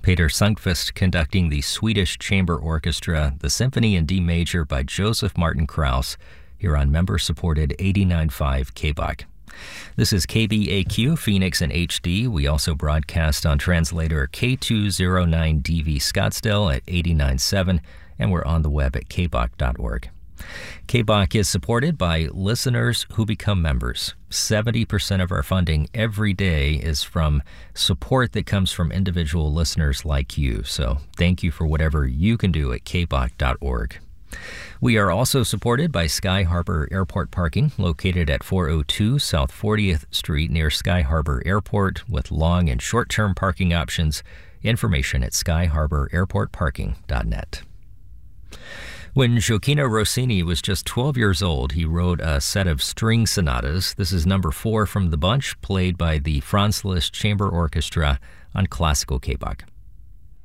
Peter Sundqvist conducting the Swedish Chamber Orchestra, the Symphony in D Major by Joseph Martin Krauss, here on member-supported 89.5 KBOC. This is KBAQ, Phoenix in HD. We also broadcast on translator K209DV Scottsdale at 89.7, and we're on the web at kbok.org. KBOC is supported by listeners who become members. 70% of our funding every day is from support that comes from individual listeners like you. So thank you for whatever you can do at kbok.org. We are also supported by Sky Harbor Airport Parking, located at 402 South 40th Street near Sky Harbor Airport, with long and short-term parking options. Information at skyharbor.airportparking.net. When Gioacchino Rossini was just 12 years old, he wrote a set of string sonatas. This is number 4 from the bunch, played by the Franz Liszt Chamber Orchestra on Classical KBOC.